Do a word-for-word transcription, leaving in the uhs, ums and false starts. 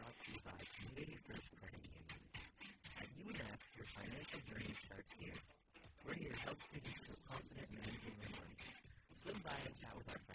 brought to you by Community First Credit Union. At U N F, your financial journey starts here. We're here to help students feel confident managing their money. Swim by and chat with our